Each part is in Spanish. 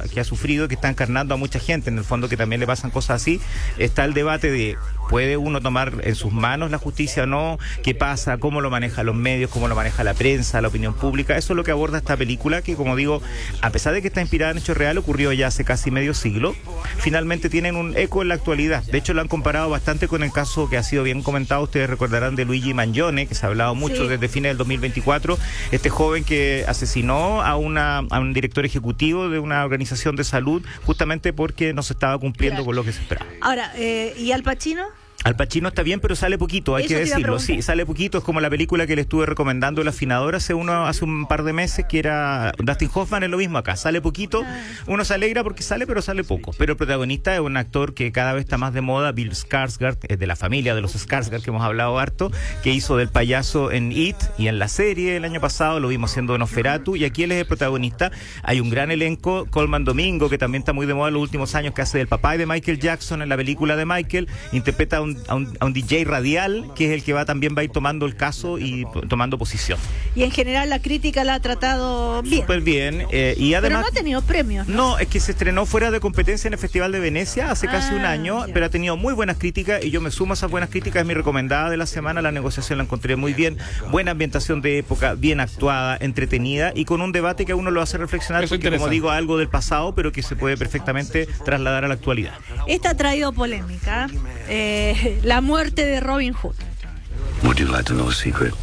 que ha sufrido, que está encarnando a mucha gente, en el fondo, que también le pasan cosas así. Está el debate de, ¿puede uno tomar en sus manos la justicia o no? ¿Qué pasa? ¿Cómo lo manejan los medios? ¿Cómo lo maneja la prensa, la opinión pública? Eso es lo que aborda esta película, que, como digo, a pesar de que está inspirada en hechos reales, ocurrió ya hace casi medio siglo, finalmente tienen un eco en la actualidad. De hecho, lo han comparado bastante con el caso que ha sido bien comentado, ustedes recordarán, de Luigi Mangione, que se ha hablado mucho desde fines del 2024, este joven que asesinó a un director ejecutivo de una organización de salud, justamente porque no se estaba cumpliendo con lo que se esperaba. Ahora, ¿y Al Pacino? Al Pacino está bien, pero sale poquito, hay que decirlo. Sí, sale poquito. Es como la película que le estuve recomendando, El Afinador, hace un par de meses, que era Dustin Hoffman. Es lo mismo acá, sale poquito. Uno se alegra porque sale, pero sale poco. Pero el protagonista es un actor que cada vez está más de moda, Bill Skarsgård, de la familia de los Skarsgård, que hemos hablado harto, que hizo del payaso en It y en la serie el año pasado, lo vimos haciendo Nosferatu, y aquí él es el protagonista. Hay un gran elenco, Colman Domingo, que también está muy de moda en los últimos años, que hace del papá de Michael Jackson en la película de Michael, interpreta a un DJ radial, que es el que va a ir tomando el caso y tomando posición. Y en general la crítica la ha tratado bien. Súper bien. Y además, pero no ha tenido premios, ¿no? No, es que se estrenó fuera de competencia en el Festival de Venecia hace casi un año, pero ha tenido muy buenas críticas, y yo me sumo a esas buenas críticas. Es mi recomendada de la semana. La negociación la encontré muy bien, buena ambientación de época, bien actuada, entretenida, y con un debate que a uno lo hace reflexionar. Eso, porque, como digo, algo del pasado, pero que se puede perfectamente trasladar a la actualidad. Esta ha traído polémica. La muerte de Robin Hood. Would you like to know a secret?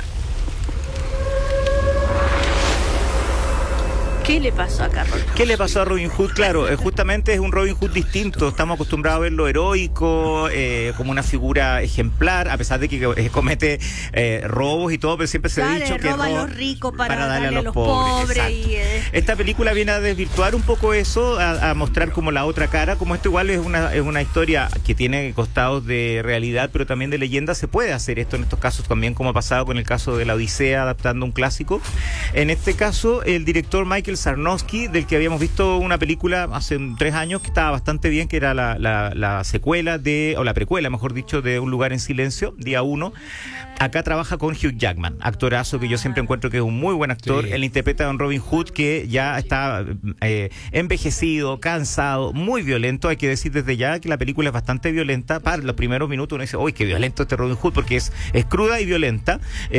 ¿Qué le pasó a Carlos? ¿Qué le pasó a Robin Hood? Claro, justamente es un Robin Hood distinto. Estamos acostumbrados a verlo heroico, como una figura ejemplar, a pesar de que comete robos y todo, pero siempre se ha dicho que roba a los ricos para darle a los pobres. Esta película viene a desvirtuar un poco eso, a mostrar como la otra cara. Como esto igual es una historia que tiene costados de realidad, pero también de leyenda. Se puede hacer esto en estos casos también, como ha pasado con el caso de La Odisea, adaptando un clásico. En este caso, el director Michael Sarnowski, del que habíamos visto una película hace 3 años que estaba bastante bien, que era la secuela o la precuela, mejor dicho, de Un lugar en silencio, día 1. Acá trabaja con Hugh Jackman, actorazo que yo siempre encuentro que es un muy buen actor. Sí. Él interpreta a un Robin Hood que ya está envejecido, cansado, muy violento. Hay que decir desde ya que la película es bastante violenta. Para los primeros minutos uno dice, ¡uy, qué violento este Robin Hood! Porque es cruda y violenta.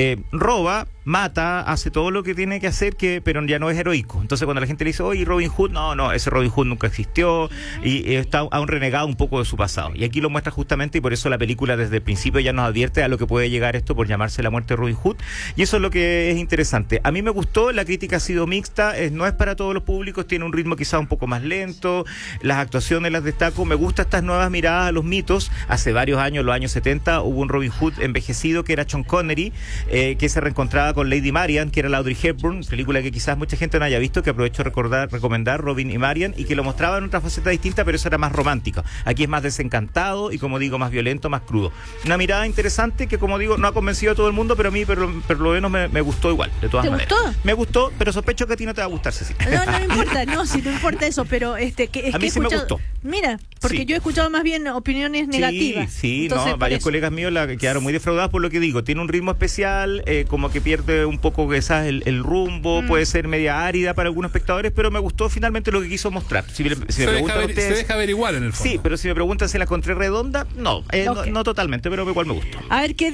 Roba, mata, hace todo lo que tiene que hacer, pero ya no es heroico. Entonces cuando la gente le dice, oye, Robin Hood, no, ese Robin Hood nunca existió, y está aún renegado un poco de su pasado. Y aquí lo muestra justamente, y por eso la película desde el principio ya nos advierte a lo que puede llegar esto por llamarse La muerte de Robin Hood, y eso es lo que es interesante. A mí me gustó, la crítica ha sido mixta, no es para todos los públicos, tiene un ritmo quizá un poco más lento, las actuaciones las destaco, me gustan estas nuevas miradas a los mitos. Hace varios años, los años 70, hubo un Robin Hood envejecido que era Sean Connery, que se reencontraba con Lady Marian, que era la Audrey Hepburn, película que quizás mucha gente no haya visto, que aprovecho de recomendar, Robin y Marian, y que lo mostraba en otra faceta distinta, pero eso era más romántica. Aquí es más desencantado y, como digo, más violento, más crudo. Una mirada interesante que, como digo, no ha convencido a todo el mundo, pero a mí, por lo menos, me gustó igual, de todas maneras. ¿Te gustó? Me gustó, pero sospecho que a ti no te va a gustar, Cecilia. No importa, no importa eso, pero a mí sí me gustó. Mira, porque yo he escuchado más bien opiniones negativas. Sí, entonces, varios colegas míos quedaron muy defraudados por lo que digo. Tiene un ritmo especial, como que pierde un poco quizás el rumbo, puede ser media árida para algunos espectadores, pero me gustó finalmente lo que quiso mostrar. Si me preguntan ustedes, se deja averiguar en el fondo. Sí, pero si me preguntan si la encontré redonda, no totalmente, pero igual me gustó. A ver qué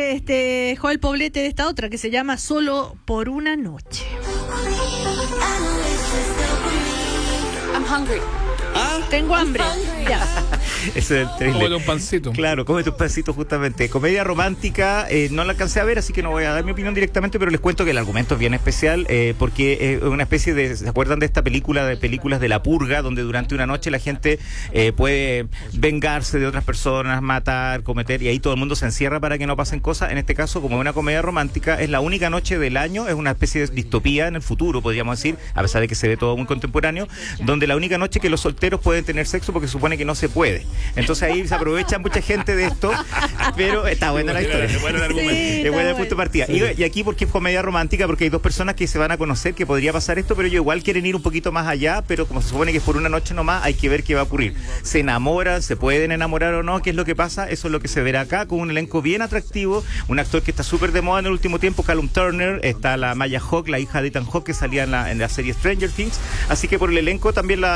dice Joel Poblete de esta otra, que se llama Solo por una noche. I'm hungry. Tengo hambre. Ya. Ese es el trailer. Cómete un pancito. Claro, cómete un pancito, justamente. Comedia romántica, no la alcancé a ver, así que no voy a dar mi opinión directamente, pero les cuento que el argumento es bien especial, porque es una especie de, ¿se acuerdan de esta película, de películas de la purga, donde durante una noche la gente puede vengarse de otras personas, matar, cometer, y ahí todo el mundo se encierra para que no pasen cosas? En este caso, como es una comedia romántica, es la única noche del año, es una especie de distopía en el futuro, podríamos decir, a pesar de que se ve todo muy contemporáneo, donde la única noche que los solteros pueden tener sexo, porque se supone que no se puede. Entonces ahí se aprovecha mucha gente de esto, pero está buena la historia. Es bueno el argumento. Sí, es bueno el punto de partida. Sí. Y aquí, porque es comedia romántica, porque hay dos personas que se van a conocer, que podría pasar esto, pero ellos igual quieren ir un poquito más allá, pero como se supone que es por una noche nomás, hay que ver qué va a ocurrir. Se enamoran, se pueden enamorar o no, qué es lo que pasa, eso es lo que se verá acá, con un elenco bien atractivo, un actor que está súper de moda en el último tiempo, Callum Turner, está la Maya Hawke, la hija de Ethan Hawke, que salía en la serie Stranger Things, así que por el elenco también